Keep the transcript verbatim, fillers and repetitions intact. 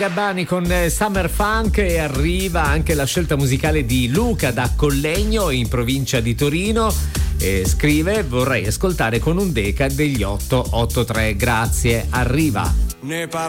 Gabbani con Summer Funk, e arriva anche la scelta musicale di Luca da Collegno in provincia di Torino, e scrive: vorrei ascoltare Con un Deca degli otto otto tre. Grazie, arriva. Ne parlo